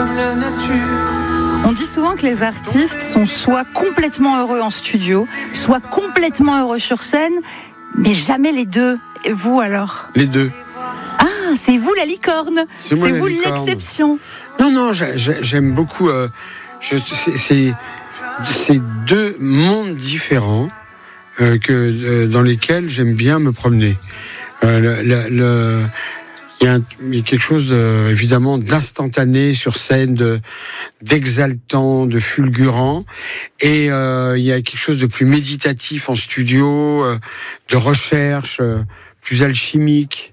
la nature. On dit souvent que les artistes sont soit complètement heureux en studio, soit complètement heureux sur scène, mais jamais les deux. Et vous alors ? Les deux. Ah, c'est vous la licorne. C'est moi, c'est la vous licorne. l'exception. Non, j'aime beaucoup. C'est deux mondes différents dans lesquels j'aime bien me promener. Il y a quelque chose évidemment d'instantané sur scène, d'exaltant, de fulgurant, et il y a quelque chose de plus méditatif en studio, de recherche, plus alchimique,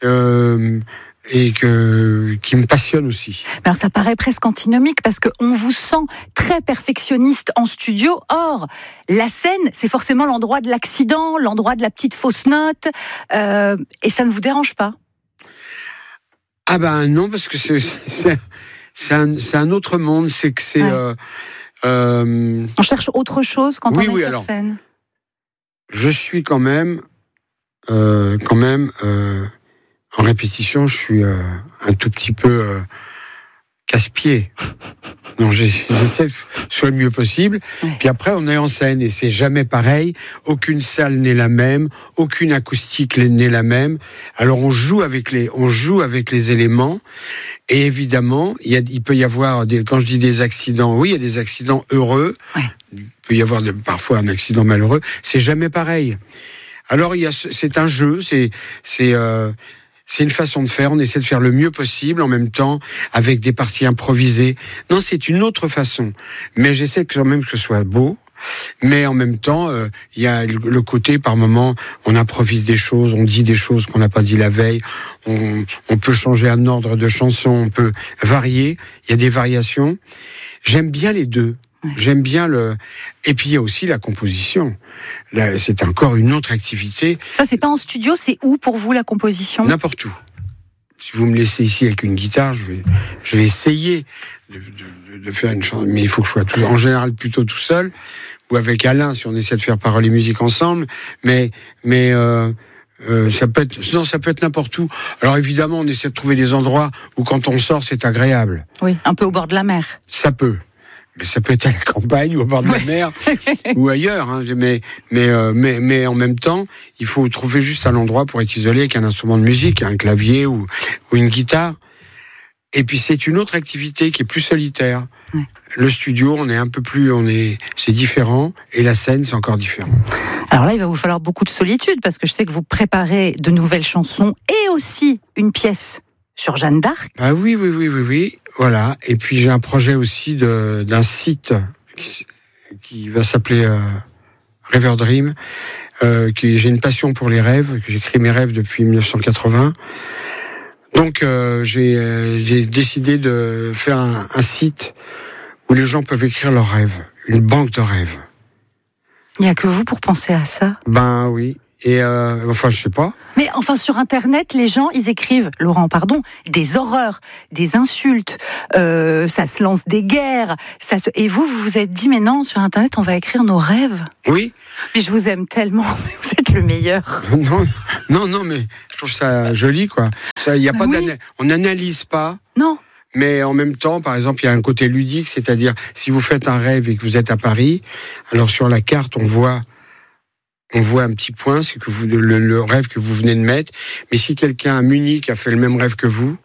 et qui me passionne aussi. Alors ça paraît presque antinomique parce qu'on vous sent très perfectionniste en studio. Or, la scène, c'est forcément l'endroit de l'accident, l'endroit de la petite fausse note, et ça ne vous dérange pas ? Ah ben non, parce que c'est un autre monde. C'est que c'est. Ouais. On cherche autre chose quand on est sur scène. Je suis quand même en répétition, je suis un tout petit peu casse-pied. Non, j'essaie de faire le mieux possible. Ouais. Puis après, on est en scène et c'est jamais pareil. Aucune salle n'est la même, aucune acoustique n'est la même. Alors on joue avec les éléments. Et évidemment, il peut y avoir quand je dis des accidents, oui, il y a des accidents heureux. Ouais. Il peut y avoir parfois un accident malheureux. C'est jamais pareil. Alors c'est un jeu, c'est une façon de faire, on essaie de faire le mieux possible, en même temps, avec des parties improvisées. Non, c'est une autre façon. Mais j'essaie quand même que ce soit beau. Mais en même temps, il y a le côté, par moment, on improvise des choses, on dit des choses qu'on n'a pas dit la veille, on peut changer un ordre de chanson, on peut varier, il y a des variations. J'aime bien les deux. J'aime bien et puis il y a aussi la composition. Là, c'est encore une autre activité. Ça, c'est pas en studio, c'est où pour vous la composition ? N'importe où. Si vous me laissez ici avec une guitare, je vais essayer de faire une chanson, mais il faut que je sois en général plutôt tout seul, ou avec Alain si on essaie de faire paroles et musique ensemble. Mais ça peut être n'importe où. Alors évidemment, on essaie de trouver des endroits où quand on sort, c'est agréable. Oui, un peu au bord de la mer. Ça peut. Mais ça peut être à la campagne ou au bord de la mer ou ailleurs. Hein. Mais en même temps, il faut trouver juste un endroit pour être isolé avec un instrument de musique, un clavier ou une guitare. Et puis c'est une autre activité qui est plus solitaire. Ouais. Le studio, c'est différent, et la scène, c'est encore différent. Alors là, il va vous falloir beaucoup de solitude parce que je sais que vous préparez de nouvelles chansons et aussi une pièce sur Jeanne d'Arc. Ah oui, voilà. Et puis j'ai un projet aussi d'un site qui va s'appeler River Dream. J'ai une passion pour les rêves, que j'écris mes rêves depuis 1980. Donc j'ai décidé de faire un site où les gens peuvent écrire leurs rêves, une banque de rêves. Il n'y a que vous pour penser à ça ? Ben oui. Et je sais pas. Mais enfin, sur Internet, les gens, ils écrivent, Laurent, des horreurs, des insultes, ça se lance des guerres. Et vous vous êtes dit, mais non, sur Internet, on va écrire nos rêves. Oui. Mais je vous aime tellement, vous êtes le meilleur. Non, mais je trouve ça joli, quoi. Ça, y a pas on n'analyse pas. Non. Mais en même temps, par exemple, il y a un côté ludique, c'est-à-dire, si vous faites un rêve et que vous êtes à Paris, alors sur la carte, on voit un petit point, c'est que le rêve que vous venez de mettre. Mais si quelqu'un à Munich a fait le même rêve que vous,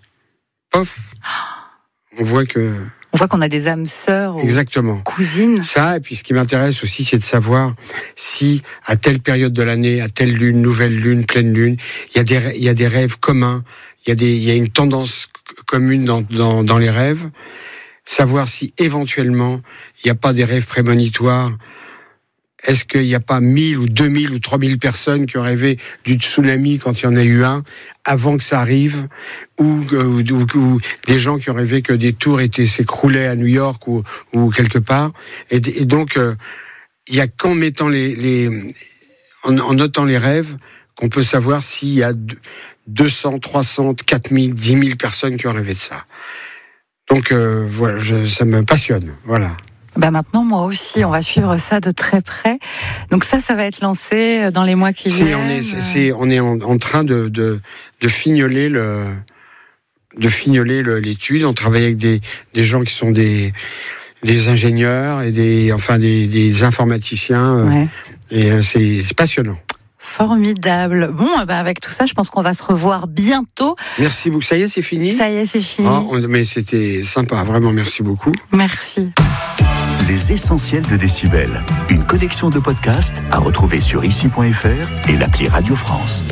on voit qu'on a des âmes sœurs ou cousines. Ça, et puis ce qui m'intéresse aussi, c'est de savoir si, à telle période de l'année, à telle lune, nouvelle lune, pleine lune, il y a des rêves communs, il y a une tendance commune dans les rêves. Savoir si, éventuellement, il n'y a pas des rêves prémonitoires. Est-ce qu'il n'y a pas 1000 ou 2000 ou 3000 personnes qui ont rêvé du tsunami quand il y en a eu un, avant que ça arrive, ou des gens qui ont rêvé que des tours s'écroulaient à New York ou quelque part. Et donc, il y a qu'en mettant en notant les rêves qu'on peut savoir s'il y a 200, 300, 4000, 10 000 personnes qui ont rêvé de ça. Donc, voilà, ça me passionne, voilà. Maintenant, moi aussi, on va suivre ça de très près. Donc ça va être lancé dans les mois qui viennent. On est en train de fignoler de fignoler l'étude. On travaille avec des gens qui sont des ingénieurs et des informaticiens. Et c'est passionnant. Formidable. Bon, avec tout ça, je pense qu'on va se revoir bientôt. Merci beaucoup. Ça y est, c'est fini ? Ça y est, c'est fini. Mais c'était sympa, vraiment, merci beaucoup. Merci. Les essentiels de Décibel. Une collection de podcasts à retrouver sur ici.fr et l'appli Radio France.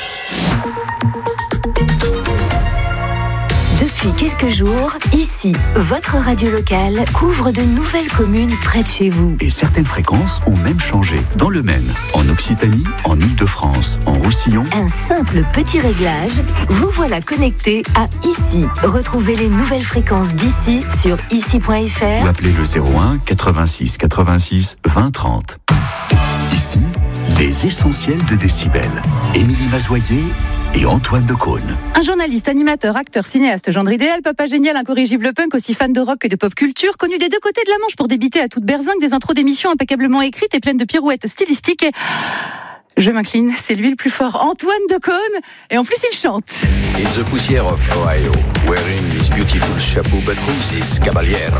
Depuis quelques jours, ici, votre radio locale couvre de nouvelles communes près de chez vous. Et certaines fréquences ont même changé. Dans le Maine, en Occitanie, en Île-de-France, en Roussillon. Un simple petit réglage, vous voilà connecté à ici. Retrouvez les nouvelles fréquences d'ici sur ici.fr ou appelez le 01 86 86 20 30. Ici, les essentiels de Décibel. Émilie Mazoyer et Antoine Decaune. Un journaliste, animateur, acteur, cinéaste, gendre idéal, papa génial, incorrigible punk, aussi fan de rock que de pop culture, connu des deux côtés de la Manche pour débiter à toute berzingue, des intros d'émissions impeccablement écrites et pleines de pirouettes stylistiques. Et je m'incline, c'est lui le plus fort, Antoine Decaune, et en plus il chante. In the poussière of Ohio, wearing his beautiful chapeau, but who's this caballero?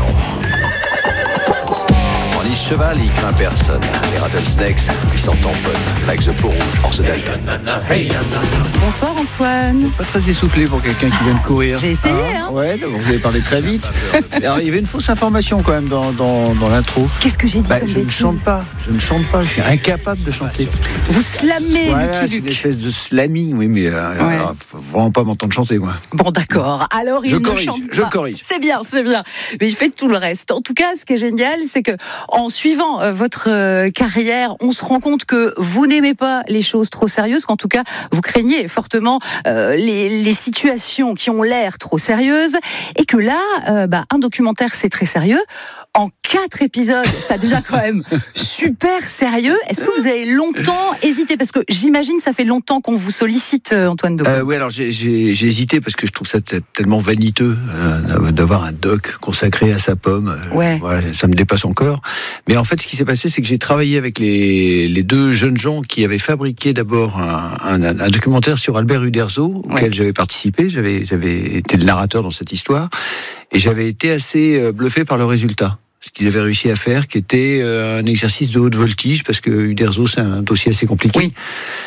En his cheval, il craint personne. Les rattlesnakes, ils s'en tamponnent, like the peau rouge, Horse Dalton. Bonsoir Antoine. Pas très essoufflé pour quelqu'un qui vient de courir. J'ai essayé, hein. Ouais, vous avez parlé très vite. Alors, il y avait une fausse information quand même dans l'intro. Qu'est-ce que j'ai dit comme je ne bêtise ? chante pas. Je suis incapable de chanter. Vous slamez, Voilà, Lucky c'est une Luke. espèce de slamming, oui, mais faut vraiment pas m'entendre chanter, moi. Bon, d'accord. Alors, il ne chante pas. Je corrige. C'est bien. Mais il fait tout le reste. En tout cas, ce qui est génial, c'est que en suivant votre carrière, on se rend compte que vous n'aimez pas les choses trop sérieuses, qu'en tout cas, vous craignez fortement les situations qui ont l'air trop sérieuses, et que là, un documentaire, c'est très sérieux. En 4 épisodes, ça devient quand même super sérieux. Est-ce que vous avez longtemps hésité ? Parce que j'imagine ça fait longtemps qu'on vous sollicite, Antoine Decaune. Oui, alors j'ai hésité parce que je trouve ça tellement vaniteux d'avoir un doc consacré à sa pomme. Ouais. Voilà, ça me dépasse encore. Mais en fait, ce qui s'est passé, c'est que j'ai travaillé avec les deux jeunes gens qui avaient fabriqué d'abord un documentaire sur Albert Uderzo, auquel j'avais participé. J'avais été le narrateur dans cette histoire. Et j'avais été assez bluffé par le résultat. Ce qu'ils avaient réussi à faire, qui était un exercice de haute voltige, parce que Uderzo, c'est un dossier assez compliqué. Oui.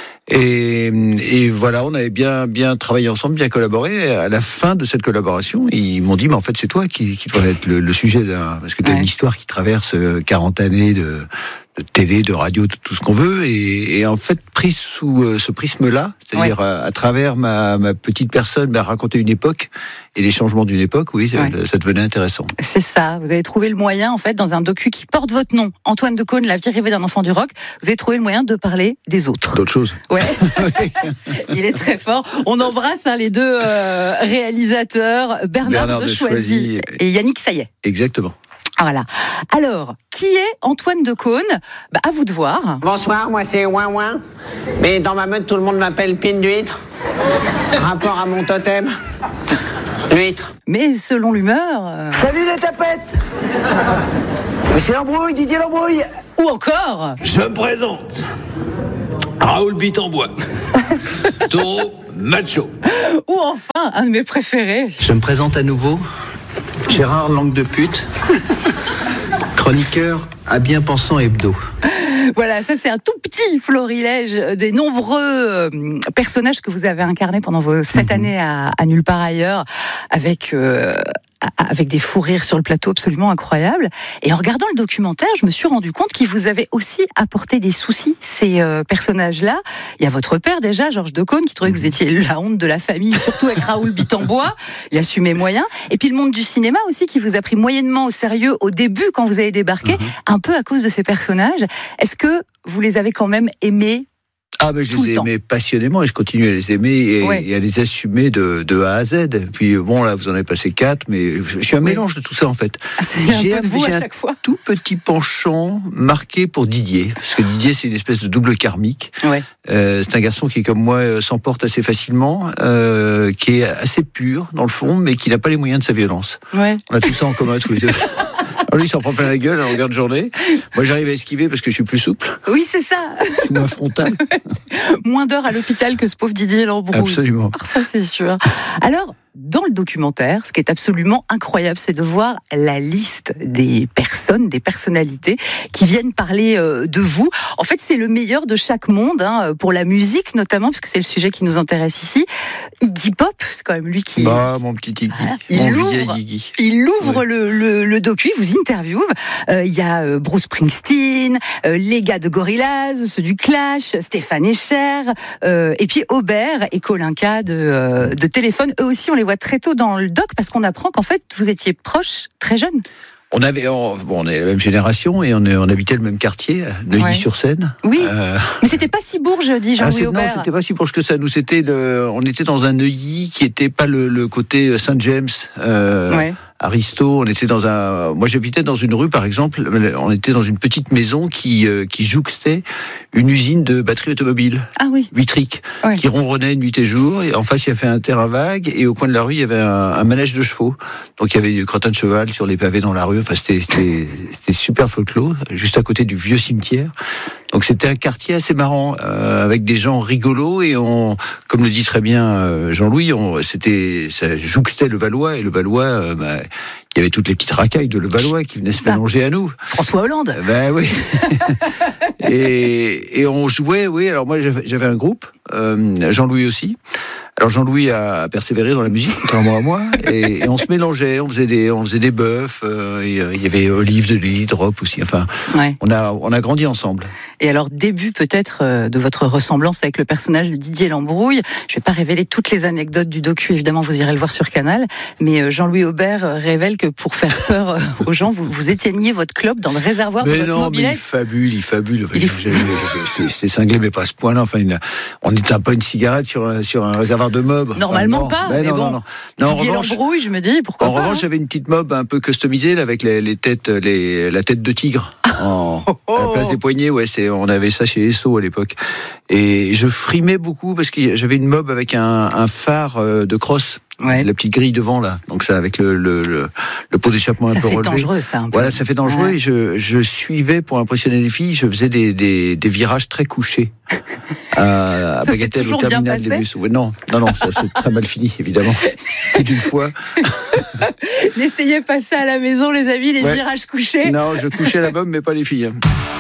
Et voilà, on avait bien travaillé ensemble, bien collaboré. Et à la fin de cette collaboration, ils m'ont dit, mais en fait, c'est toi qui pourrais être le sujet parce que tu as une histoire qui traverse 40 années de télé, de radio, de tout ce qu'on veut, et en fait, pris sous ce prisme-là, c'est-à-dire à travers ma petite personne, raconter une époque et les changements d'une époque, ça devenait intéressant. C'est ça, vous avez trouvé le moyen, en fait, dans un docu qui porte votre nom, Antoine Decaune, la vie rêvée d'un enfant du rock, vous avez trouvé le moyen de parler des autres. D'autres choses. Ouais, il est très fort. On embrasse les deux réalisateurs, Bernard de Choisy et Yannick Saillet. Exactement. Voilà. Alors, qui est Antoine Decaune ? À vous de voir. Bonsoir, moi c'est Ouin Ouin. Mais dans ma meute, tout le monde m'appelle Pine d'huître. Rapport à mon totem. L'huître. Mais selon l'humeur... Salut les tapettes. Mais c'est l'embrouille, Didier l'embrouille. Ou encore... Je me présente. Raoul Bitambois. Taureau macho. Ou enfin, un de mes préférés. Je me présente à nouveau. Gérard Langue de pute, chroniqueur à bien pensant hebdo. Voilà, ça c'est un tout petit florilège des nombreux personnages que vous avez incarnés pendant vos 7 années à Nulle part ailleurs, avec des fous rires sur le plateau absolument incroyables. Et en regardant le documentaire, je me suis rendu compte qu'il vous avait aussi apporté des soucis, ces personnages-là. Il y a votre père déjà, Georges Decaune, qui trouvait que vous étiez la honte de la famille, surtout avec Raoul Bitambois. Il assumait moyen. Et puis le monde du cinéma aussi, qui vous a pris moyennement au sérieux au début quand vous avez débarqué, un peu à cause de ces personnages. Est-ce que vous les avez quand même aimés ? Je les ai aimés passionnément et je continue à les aimer et à les assumer de A à Z. Puis là, vous en avez passé 4, mais je suis un mélange de tout ça en fait. J'ai un peu de vous à chaque fois. Tout petit penchant marqué pour Didier, parce que Didier c'est une espèce de double karmique. C'est un garçon qui, comme moi, s'emporte assez facilement, qui est assez pur dans le fond, mais qui n'a pas les moyens de sa violence. On a tout ça en commun tous les deux. Alors lui, il s'en prend plein la gueule en longueur de journée. Moi, j'arrive à esquiver parce que je suis plus souple. Oui, c'est ça. Je suis moins frontal. Moins d'heures à l'hôpital que ce pauvre Didier l'embrouille. Absolument. Ça, c'est sûr. Alors, dans le documentaire, ce qui est absolument incroyable, c'est de voir la liste des personnes, des personnalités qui viennent parler de vous. En fait, c'est le meilleur de chaque monde, pour la musique notamment, puisque c'est le sujet qui nous intéresse ici. Iggy Pop, c'est quand même lui qui... mon petit Iggy, il ouvre le docu, il vous interviewe. Il y a Bruce Springsteen, les gars de Gorillaz, ceux du Clash, Stéphane Escher, et puis Aubert et Kolinka de Téléphone. Eux aussi, on les voit très tôt dans le doc, parce qu'on apprend qu'en fait, vous étiez proches très jeunes. On est la même génération et on habitait le même quartier, Neuilly-sur-Seine. Oui, mais c'était pas si bourge, dit Jean-Louis Aubert. Non, c'était pas si bourge que ça. Nous, on était dans un Neuilly qui était pas le côté Saint-James. Aristo, on était moi j'habitais dans une rue par exemple, on était dans une petite maison qui jouxtait une usine de batteries automobiles. Ah oui. Vitrique, qui ronronnait nuit et jour, et en face il y avait un terrain vague, et au coin de la rue il y avait un manège de chevaux. Donc il y avait du crottin de cheval sur les pavés dans la rue, enfin c'était super folklore, juste à côté du vieux cimetière. Donc c'était un quartier assez marrant, avec des gens rigolos, et comme le dit très bien Jean-Louis, ça jouxtait le Valois, et le Valois, il y avait toutes les petites racailles de Levallois qui venaient se mélanger à nous. François Hollande. Ben oui. et on jouait, oui. Alors moi j'avais un groupe, Jean-Louis aussi. Alors Jean-Louis a persévéré dans la musique, contrairement à moi, et on se mélangeait, on faisait des bœufs, il y avait Olive de Lille, Drop aussi, enfin, on a grandi ensemble. Et alors, début peut-être de votre ressemblance avec le personnage de Didier Lambrouille. Je vais pas révéler toutes les anecdotes du docu, évidemment, vous irez le voir sur Canal, mais Jean-Louis Aubert révèle que pour faire peur aux gens, vous éteigniez votre clope dans le réservoir de votre mobilette. Mais il fabule. C'était cinglé, mais pas à ce point-là. Enfin, on n'éteint pas une cigarette sur un réservoir de mob. Normalement pas, mais bon. Didier Lambrouille, je me dis, pourquoi pas. En revanche, j'avais une petite mob un peu customisée, là, avec la tête de tigre. À la place des poignets, on avait ça chez Esso à l'époque. Et je frimais beaucoup parce que j'avais une mob avec un phare de crosse. La petite grille devant là, donc ça avec le pot d'échappement un peu relevé. Ça fait dangereux ça un peu. Voilà, ça fait dangereux et je suivais pour impressionner les filles, je faisais des virages très couchés. À Bagatelle au terminal des bus. Non, ça c'est très mal fini évidemment. Plus d'une fois. N'essayez pas ça à la maison les amis, les virages couchés. Non, je couchais la bombe mais pas les filles.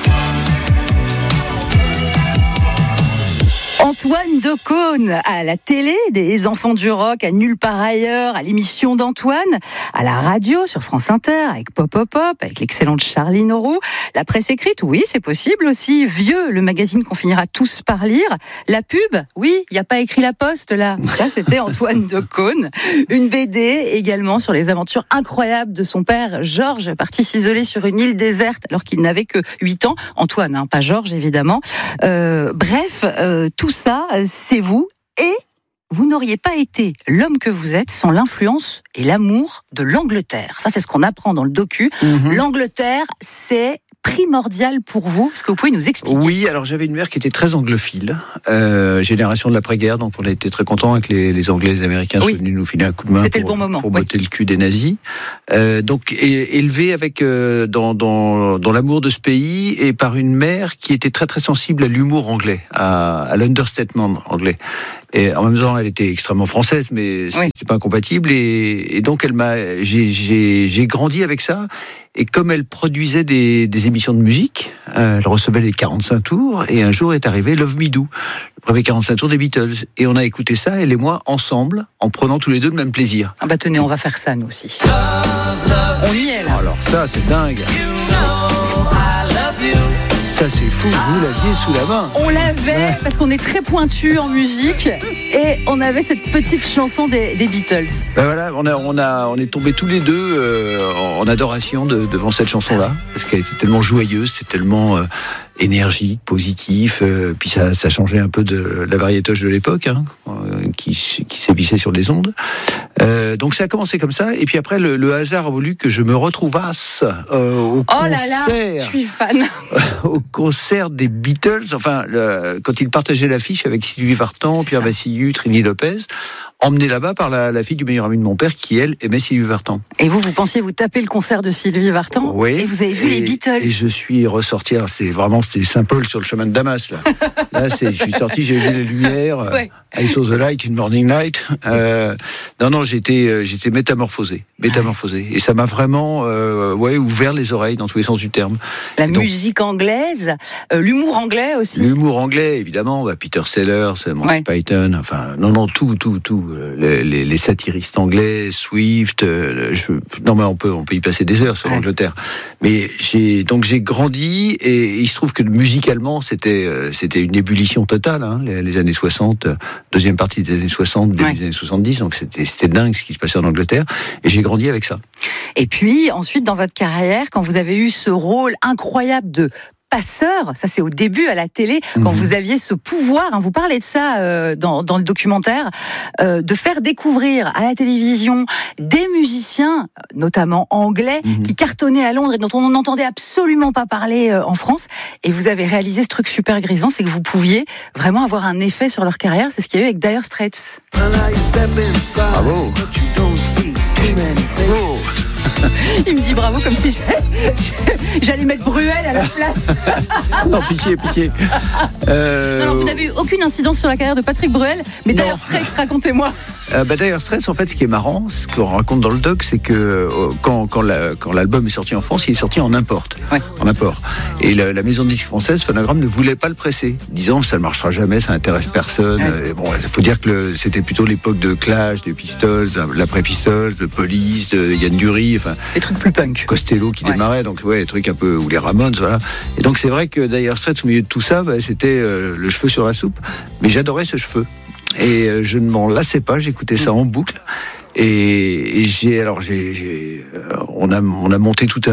Antoine Decaune, à la télé, des Enfants du Rock, à Nulle part ailleurs, à l'émission d'Antoine, à la radio sur France Inter, avec Pop Pop Pop, avec l'excellente Charline Auroux. La presse écrite, oui, c'est possible aussi. Vieux, le magazine qu'on finira tous par lire. La pub, oui, il n'y a pas écrit La Poste là. Ça, c'était Antoine Decaune. Une BD également sur les aventures incroyables de son père, Georges, parti s'isoler sur une île déserte alors qu'il n'avait que 8 ans. Antoine, pas Georges évidemment. Bref, tout ça, c'est vous, et vous n'auriez pas été l'homme que vous êtes sans l'influence et l'amour de l'Angleterre. Ça, c'est ce qu'on apprend dans le docu. L'Angleterre, c'est primordial pour vous. Est-ce que vous pouvez nous expliquer ? Oui, alors j'avais une mère qui était très anglophile, génération de l'après-guerre, donc on a été très contents que les Anglais et les Américains soient venus nous filer un coup de main. C'était le bon moment. Pour botter le cul des nazis. Donc élevé avec dans l'amour de ce pays et par une mère qui était très très sensible à l'humour anglais, à l'understatement anglais. Et en même temps, elle était extrêmement française, mais c'était pas incompatible. Et donc, j'ai grandi avec ça. Et comme elle produisait des émissions de musique, elle recevait les 45 tours. Et un jour est arrivé Love Me Do, le premier 45 tours des Beatles. Et on a écouté ça, elle et moi, ensemble, en prenant tous les deux le même plaisir. Ah bah tenez, on va faire ça nous aussi. On y est là. Alors ça, c'est dingue. Ça c'est fou, vous l'aviez sous la main. On l'avait parce qu'on est très pointu en musique et on avait cette petite chanson des Beatles. Ben voilà, on est tombés tous les deux en adoration devant cette chanson-là parce qu'elle était tellement joyeuse, c'était tellement énergique, positif, puis ça changeait un peu de la variétoche de l'époque qui sévissait sur les ondes. Donc ça a commencé comme ça et puis après le hasard a voulu que je me retrouvasse au concert. Oh là là, je suis fan. Au concert des Beatles, enfin quand ils partageaient l'affiche avec Sylvie Vartan, Pierre Vassiliou, Trini Lopez, emmené là-bas par la fille du meilleur ami de mon père qui, elle, aimait Sylvie Vartan. Et vous pensiez vous taper le concert de Sylvie Vartan ? Oui. Et vous avez vu les Beatles ? Et je suis ressorti, alors c'était Saint-Paul sur le chemin de Damas, là. Là, je suis sorti, j'ai vu les lumières. I Saw the Light in Morning Night. Non, j'étais métamorphosé. Et ça m'a vraiment ouvert les oreilles dans tous les sens du terme. Musique anglaise, l'humour anglais aussi. L'humour anglais, évidemment. Peter Sellers, Monty Python, enfin, tout. Les satiristes anglais, Swift. Mais on peut y passer des heures sur l'Angleterre. Mais j'ai grandi et il se trouve que musicalement, c'était une ébullition totale, hein, les années 60, deuxième partie des années 60, début des années 70. Donc c'était dingue ce qui se passait en Angleterre. Et j'ai grandi avec ça. Et puis, ensuite, dans votre carrière, quand vous avez eu ce rôle incroyable de passeur, ça c'est au début à la télé, quand vous aviez ce pouvoir, hein, vous parlez de ça dans le documentaire, de faire découvrir à la télévision des musiciens, notamment anglais, qui cartonnaient à Londres et dont on n'entendait absolument pas parler en France. Et vous avez réalisé ce truc super grisant, c'est que vous pouviez vraiment avoir un effet sur leur carrière. C'est ce qu'il y a eu avec Dire Straits. Bravo. Il me dit bravo comme si j'allais mettre Bruel à la place. Non, pitié. Non, vous n'avez eu aucune incidence sur la carrière de Patrick Bruel, mais Dire Straits, racontez-moi. Dire Straits, en fait, ce qui est marrant, ce qu'on raconte dans le doc, c'est que quand l'album est sorti en France, il est sorti en import. En import. Et la maison de disques française, Phonogram, ne voulait pas le presser, disant ça ne marchera jamais, ça n'intéresse personne. Il faut dire que c'était plutôt l'époque de Clash, des Pistols, l'après-Pistols, de Police, de Yann Dury, enfin des trucs plus punk. Costello qui démarrait, donc des trucs un peu, ou les Ramones, voilà. Et donc c'est vrai que Dire Straits, au milieu de tout ça, c'était le cheveu sur la soupe, mais j'adorais ce cheveu. Et je ne m'en lassais pas, j'écoutais ça en boucle. Et on a monté tout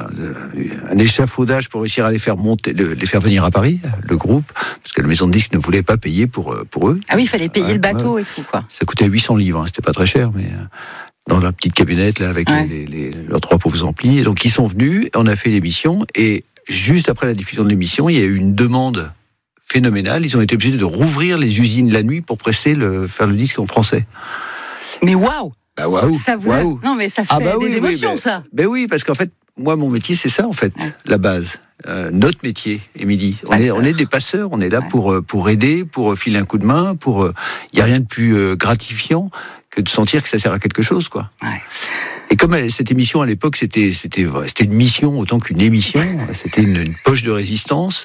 un échafaudage pour réussir à les faire venir à Paris, le groupe, parce que la maison de disques ne voulait pas payer pour eux. Ah oui, il fallait payer le bateau et tout, quoi. Ça coûtait 800 livres, hein, c'était pas très cher, mais dans la petite camionnette là avec leurs 3 pauvres amplis. Et donc ils sont venus, on a fait l'émission, et juste après la diffusion de l'émission, il y a eu une demande phénoménale. Ils ont été obligés de rouvrir les usines la nuit pour faire le disque en français. Mais waouh! Ça vous waouh. Non, mais ça fait des émotions, ça. Ben oui, parce qu'en fait, moi, mon métier, c'est ça, en fait, la base. Notre métier, Émilie. On est des passeurs, on est là pour aider, pour filer un coup de main, il n'y a rien de plus gratifiant que de sentir que ça sert à quelque chose, quoi. Et comme cette émission, à l'époque, c'était une mission autant qu'une émission, c'était une poche de résistance.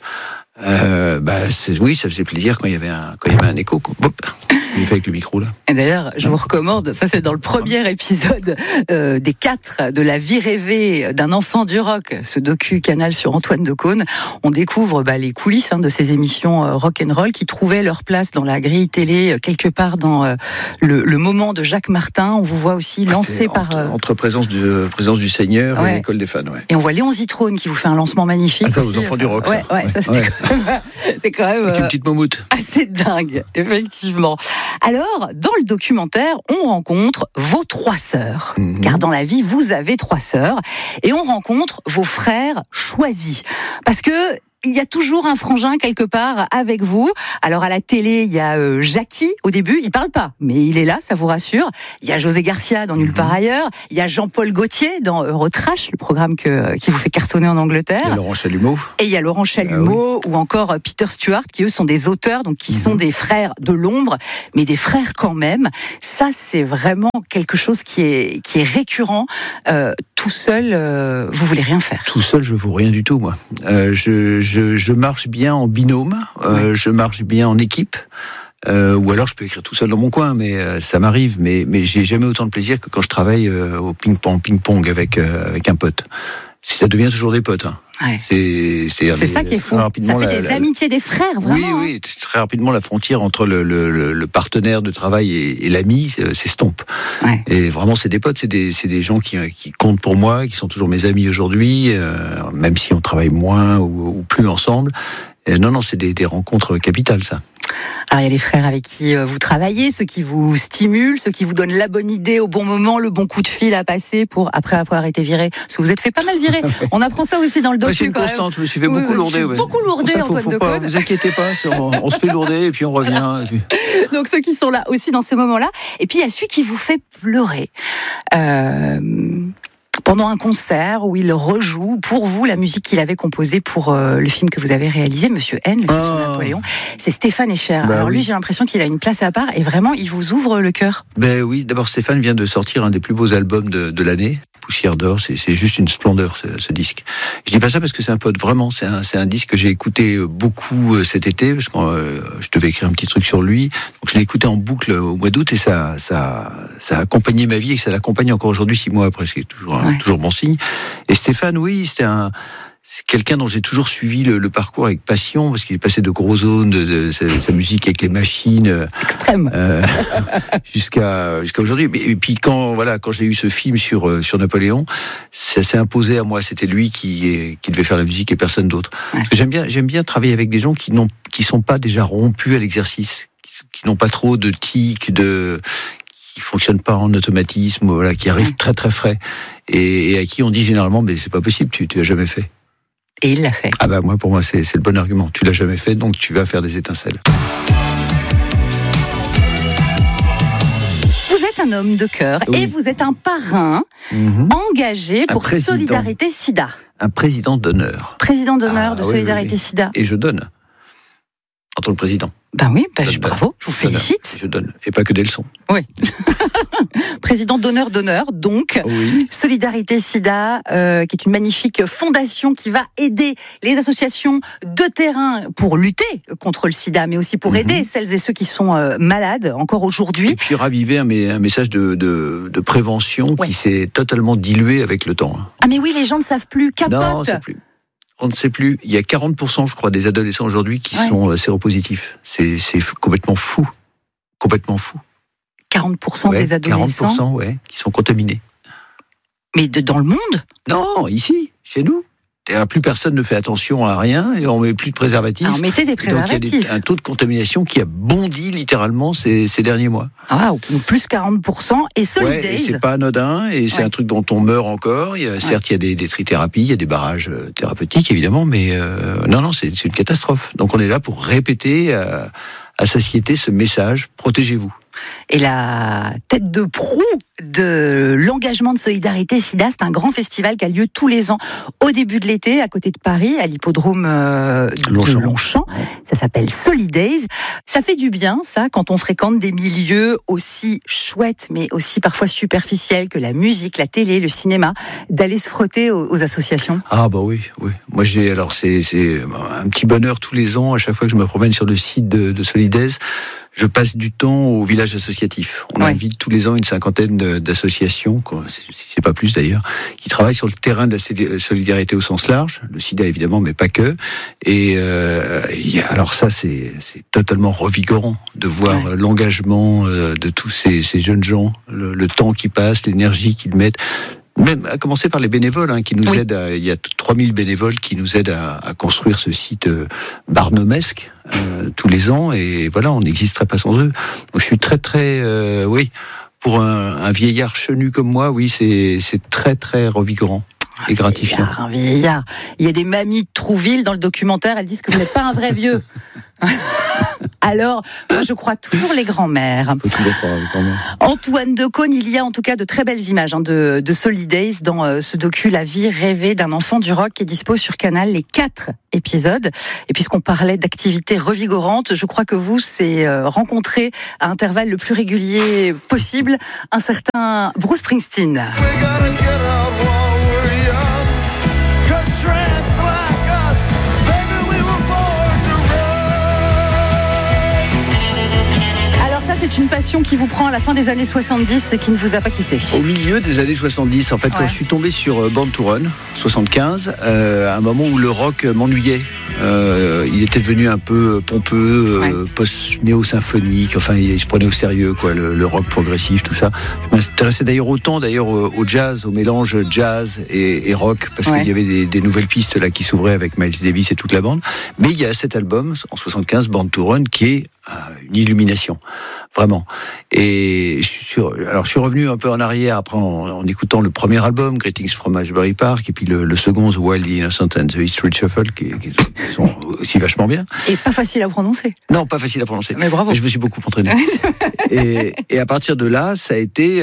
Ça faisait plaisir quand il y avait un écho. Hop, il fait avec le micro là. Et d'ailleurs, je vous recommande, ça c'est dans le premier épisode des 4 de La vie rêvée d'un enfant du rock, ce docu-canal sur Antoine Decaune. On découvre les coulisses de ces émissions rock'n'roll qui trouvaient leur place dans la grille télé quelque part dans le moment de Jacques Martin. On vous voit aussi lancé par entre présence du Seigneur et l'école des fans. Et on voit Léon Zitrone qui vous fait un lancement magnifique. Ça, aux enfants du rock. Ça c'était c'est quand même une petite moumoute. Assez dingue, effectivement. Alors, dans le documentaire, on rencontre vos 3 sœurs. Car dans la vie, vous avez 3 sœurs. Et on rencontre vos frères choisis. Parce que il y a toujours un frangin quelque part avec vous. Alors à la télé, il y a Jackie au début, il parle pas, mais il est là, ça vous rassure. Il y a José Garcia dans Nulle part ailleurs. Il y a Jean-Paul Gaultier dans Eurotrash, le programme qui vous fait cartonner en Angleterre. Il y a Laurent Chalumeau. Et il y a Laurent Chalumeau ou encore Peter Stewart qui eux sont des auteurs, donc qui sont des frères de l'ombre, mais des frères quand même. Ça c'est vraiment quelque chose qui est récurrent. Tout seul, vous voulez rien faire. Tout seul, je vaux rien du tout, moi. Je marche bien en binôme, je marche bien en équipe, ou alors je peux écrire tout seul dans mon coin, mais ça m'arrive. Mais j'ai jamais autant de plaisir que quand je travaille au ping-pong avec un pote. Ça devient toujours des potes. Hein. C'est ça qui est fou. Ça fait des amitiés des frères, vraiment. Oui, très rapidement la frontière entre le partenaire de travail et l'ami s'estompe. Et vraiment, c'est des potes, c'est des gens qui comptent pour moi, qui sont toujours mes amis aujourd'hui, même si on travaille moins ou plus ensemble. Non, c'est des rencontres capitales, ça. Alors, il y a les frères avec qui vous travaillez, ceux qui vous stimulent, ceux qui vous donnent la bonne idée au bon moment, le bon coup de fil à passer pour, après avoir été viré. Parce que vous êtes fait pas mal virer. On apprend ça aussi dans le docu, c'est une constante, je me suis fait beaucoup lourder. Beaucoup lourder, Antoine Decaune. Ne vous inquiétez pas, on se fait lourder et puis on revient. Et puis... Donc, ceux qui sont là aussi dans ces moments-là. Et puis, il y a celui qui vous fait pleurer. pendant un concert où il rejoue pour vous la musique qu'il avait composée pour le film que vous avez réalisé, Monsieur N, le film sur Napoléon. C'est Stéphane Escher. Alors lui, j'ai l'impression qu'il a une place à part et vraiment, il vous ouvre le cœur. Ben oui, d'abord Stéphane vient de sortir un des plus beaux albums de l'année, Poussière d'or, c'est juste une splendeur ce disque. Je dis pas ça parce que c'est un pote, vraiment, c'est un disque que j'ai écouté beaucoup cet été, parce que je devais écrire un petit truc sur lui, donc je l'ai écouté en boucle au mois d'août et ça a accompagné ma vie et ça l'accompagne encore aujourd'hui 6 mois après, ce qui est toujours bon signe. Et Stéphane, oui, c'est quelqu'un dont j'ai toujours suivi le parcours avec passion, parce qu'il est passé de gros zones, de sa musique avec les machines extrême jusqu'à aujourd'hui. Et puis quand j'ai eu ce film sur Napoléon, ça s'est imposé à moi. C'était lui qui devait faire la musique et personne d'autre. Ouais. Parce que j'aime bien travailler avec des gens qui sont pas déjà rompus à l'exercice, qui n'ont pas trop de tics, qui fonctionnent pas en automatisme, voilà, qui arrivent très très frais et à qui on dit généralement mais c'est pas possible, tu l'as jamais fait. Et il l'a fait. Ah bah pour moi c'est le bon argument. Tu l'as jamais fait, donc tu vas faire des étincelles. Vous êtes un homme de cœur et vous êtes un parrain engagé pour Solidarité Sida. Un président d'honneur. Président d'honneur de Solidarité Sida. Et je donne en tant que président. Ben oui, bravo, je vous félicite. Je donne, et pas que des leçons. Oui. Président d'honneur, donc. Oui. Solidarité Sida, qui est une magnifique fondation qui va aider les associations de terrain pour lutter contre le sida, mais aussi pour aider celles et ceux qui sont malades encore aujourd'hui. Et puis raviver un message de prévention qui s'est totalement dilué avec le temps. Ah mais oui, les gens ne savent plus, capote. Non, on ne sait plus. On ne sait plus. Il y a 40%, je crois, des adolescents aujourd'hui qui sont séropositifs. C'est complètement fou. Complètement fou. 40% des adolescents 40%, qui sont contaminés. Mais dans le monde ? Non, ici, chez nous. Plus personne ne fait attention à rien et on met plus de préservatifs. Alors, mettez des préservatifs. Donc il y a un taux de contamination qui a bondi littéralement ces derniers mois. Ah, plus 40% et Solidays. Et c'est pas anodin et c'est un truc dont on meurt encore. Certes, il y a des trithérapies, il y a des barrages thérapeutiques évidemment, mais non, c'est une catastrophe. Donc on est là pour répéter à satiété ce message, protégez-vous. Et la tête de proue de l'engagement de Solidarité Sida, c'est un grand festival qui a lieu tous les ans au début de l'été à côté de Paris, à l'hippodrome de Longchamp. Ça s'appelle Solidays. Ça fait du bien, ça, quand on fréquente des milieux aussi chouettes, mais aussi parfois superficiels que la musique, la télé, le cinéma, d'aller se frotter aux associations. Ah bah oui. Moi c'est un petit bonheur tous les ans, à chaque fois que je me promène sur le site de Solidays. Je passe du temps au village associatif. On invite tous les ans une 50aine d'associations, si c'est pas plus d'ailleurs, qui travaillent sur le terrain de la solidarité au sens large, le sida évidemment, mais pas que. Et alors ça, c'est totalement revigorant de voir l'engagement de tous ces jeunes gens, le temps qui passe, l'énergie qu'ils mettent. Même à commencer par les bénévoles qui nous aident. Il y a 3000 bénévoles qui nous aident à construire ce site barnumesque tous les ans. Et voilà, on n'existerait pas sans eux. Donc je suis très très pour un vieillard chenu comme moi, c'est très très revigorant. Et gratifiant. Un vieillard. Il y a des mamies de Trouville dans le documentaire. Elles disent que vous n'êtes pas un vrai vieux. Alors, moi je crois toujours les grands-mères. Antoine Decaune, il y a en tout cas de très belles images de Solidays dans ce docu La vie rêvée d'un enfant du rock qui est dispo sur Canal, les 4 épisodes. Et puisqu'on parlait d'activités revigorantes, je crois que vous, c'est rencontrer à intervalles le plus régulier possible un certain Bruce Springsteen. C'est une passion qui vous prend à la fin des années 70 et qui ne vous a pas quitté. Au milieu des années 70, en fait, quand je suis tombé sur Born to Run, 75, à un moment où le rock m'ennuyait. Il était devenu un peu pompeux, post-néo-symphonique, enfin, je prenais au sérieux, le rock progressif, tout ça. Je m'intéressais d'ailleurs autant au jazz, au mélange jazz et rock, parce qu'il y avait des nouvelles pistes là qui s'ouvraient avec Miles Davis et toute la bande. Mais il y a cet album, en 75, Born to Run, qui est une illumination. Vraiment. Et je suis revenu un peu en arrière après en écoutant le premier album, Greetings from Ashbury Park, et puis le second, The Wild, the Innocent and the Street Shuffle, qui sont aussi vachement bien. Et pas facile à prononcer. Non, pas facile à prononcer. Mais bravo. Je me suis beaucoup entraîné. et à partir de là, ça a été,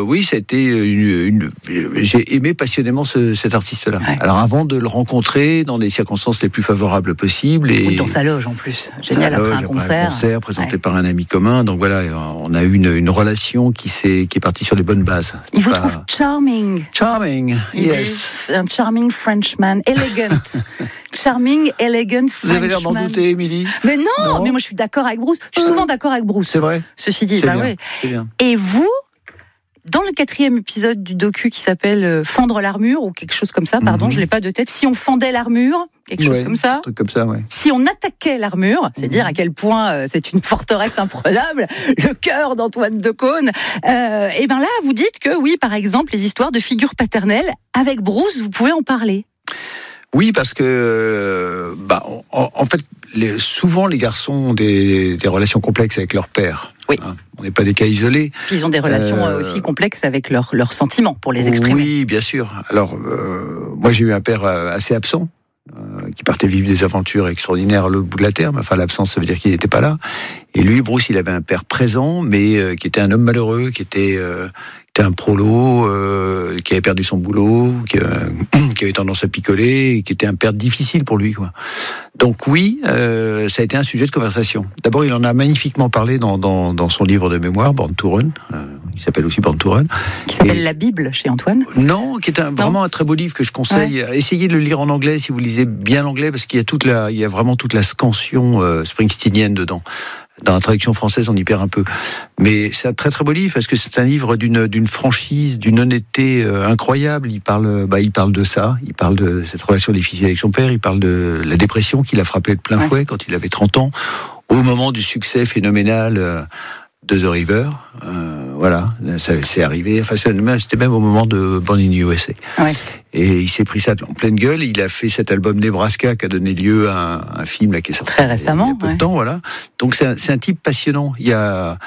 j'ai aimé passionnément cet artiste-là. Ouais. Alors avant de le rencontrer dans des circonstances les plus favorables possibles. Et dans sa loge en plus. Génial, après un concert. Présenté par un ami commun. Donc voilà, on a eu une relation qui est partie sur les bonnes bases. Il vous trouve charming. Charming, yes. Un charming Frenchman, elegant. Charming, elegant Frenchman. Vous avez l'air d'en douter, Émilie? Mais non, mais moi je suis d'accord avec Bruce. Je suis souvent d'accord avec Bruce. C'est vrai. Ceci dit, c'est bien. Et vous, dans le 4e épisode du docu qui s'appelle Fendre l'armure, ou quelque chose comme ça, pardon, je l'ai pas de tête, si on fendait l'armure, quelque chose comme ça. Un truc comme ça, ouais. Si on attaquait l'armure, c'est dire à quel point c'est une forteresse imprenable, le cœur d'Antoine Decaune, et ben là, vous dites que oui, par exemple, les histoires de figures paternelles, avec Bruce, vous pouvez en parler. Oui, parce que, en fait, souvent les garçons ont des relations complexes avec leur père. Oui. On n'est pas des cas isolés. Puis ils ont des relations aussi complexes avec leurs sentiments, pour les exprimer. Oui, bien sûr. Alors, moi j'ai eu un père assez absent, qui partait vivre des aventures extraordinaires à l'autre bout de la terre. Enfin, l'absence, ça veut dire qu'il n'était pas là. Et lui, Bruce, il avait un père présent, mais qui était un homme malheureux, qui était un prolo, qui avait perdu son boulot, qui avait tendance à picoler, et qui était un père difficile pour lui, quoi. Donc oui, ça a été un sujet de conversation. D'abord, il en a magnifiquement parlé dans son livre de mémoire, Born to Run, qui s'appelle aussi Born to Run. Qui s'appelle La Bible, chez Antoine. Non, qui est vraiment un très beau livre que je conseille. Ouais. Essayez de le lire en anglais, si vous lisez bien l'anglais, parce qu'il y a vraiment toute la scansion springsteenienne dedans. Dans la traduction française, on y perd un peu. Mais c'est un très très beau livre, parce que c'est un livre d'une franchise, d'une honnêteté incroyable. Il parle de ça, il parle de cette relation difficile avec son père, il parle de la dépression qui l'a frappé de plein fouet quand il avait 30 ans, au moment du succès phénoménal de The River. Voilà, c'est arrivé. Enfin, c'était même au moment de Born in USA. Ouais. Et il s'est pris ça en pleine gueule. Il a fait cet album Nebraska qui a donné lieu à un film là, qui est sorti très récemment. Il y a peu de temps, voilà. Donc c'est un type passionnant. Il y a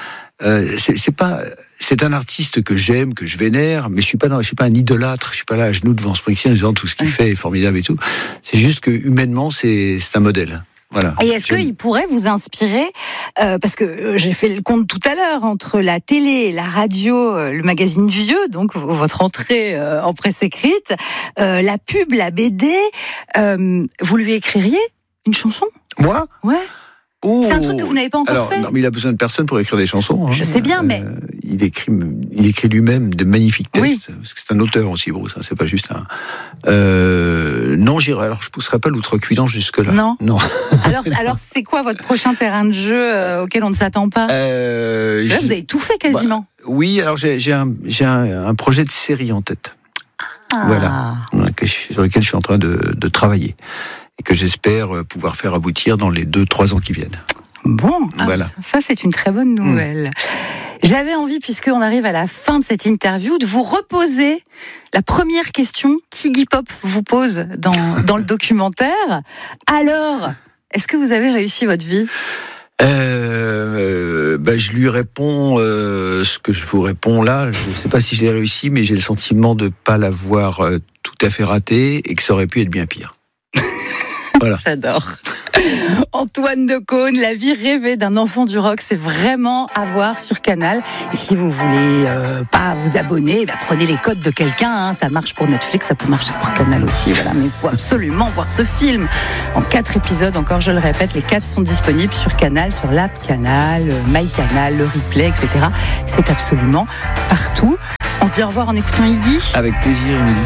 c'est un artiste que j'aime, que je vénère, mais je suis pas un idolâtre. Je suis pas là à genoux devant Springsteen en disant tout ce qu'il fait est formidable et tout. C'est juste que humainement, c'est un modèle. Voilà. Et est-ce qu'il pourrait vous inspirer, parce que j'ai fait le compte tout à l'heure, entre la télé, la radio, le magazine Vieux, donc votre entrée en presse écrite, la pub, la BD, vous lui écririez une chanson? Moi? Ouais. C'est un truc que vous n'avez pas encore fait. Non, mais il a besoin de personne pour écrire des chansons. Hein. Je sais bien, mais il écrit lui-même de magnifiques textes. Oui. Parce que c'est un auteur aussi, Bruce. Hein, c'est pas juste un. Non, alors je pousserai pas l'outrecuidance jusque là. Non. Alors, c'est quoi votre prochain terrain de jeu auquel on ne s'attend pas? Là, vous avez tout fait quasiment. Oui, alors j'ai un projet de série en tête. Ah. Voilà, sur lequel je suis en train de travailler. Et que j'espère pouvoir faire aboutir dans les 2-3 ans qui viennent. Bon, voilà. Ça c'est une très bonne nouvelle. J'avais envie, puisqu'on arrive à la fin de cette interview, de vous reposer la première question qu'Iggy Pop vous pose dans le documentaire. Alors, est-ce que vous avez réussi votre vie ? Je lui réponds ce que je vous réponds là. Je ne sais pas si je l'ai réussi, mais j'ai le sentiment de ne pas l'avoir tout à fait raté et que ça aurait pu être bien pire. Voilà. J'adore. Antoine Decaune, la vie rêvée d'un enfant du rock, c'est vraiment à voir sur Canal. Et si vous voulez pas vous abonner, prenez les codes de quelqu'un. Hein. Ça marche pour Netflix, ça peut marcher pour Canal aussi. Voilà. Mais il faut absolument voir ce film en 4 épisodes. Encore, je le répète, les 4 sont disponibles sur Canal, sur l'app Canal, MyCanal, le replay, etc. C'est absolument partout. On se dit au revoir en écoutant Iggy. Avec plaisir, Émilie.